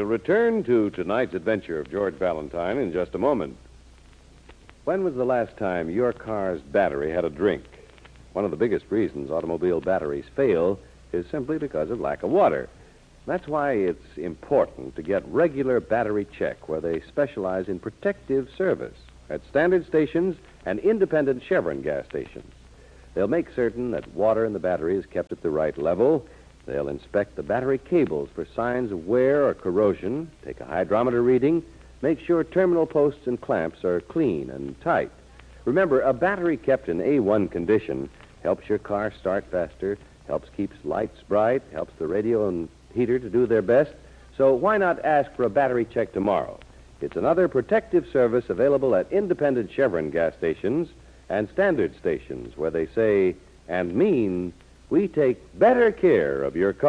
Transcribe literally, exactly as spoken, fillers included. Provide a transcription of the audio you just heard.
We'll return to tonight's adventure of George Valentine in just a moment. When was the last time your car's battery had a drink? One of the biggest reasons automobile batteries fail is simply because of lack of water. That's why it's important to get regular battery check where they specialize in protective service at standard stations and independent Chevron gas stations. They'll make certain that water in the battery is kept at the right level. They'll inspect the battery cables for signs of wear or corrosion, take a hydrometer reading, make sure terminal posts and clamps are clean and tight. Remember, a battery kept in A one condition helps your car start faster, helps keep lights bright, helps the radio and heater to do their best. So why not ask for a battery check tomorrow? It's another protective service available at independent Chevron gas stations and standard stations where they say and mean we take better care of your car.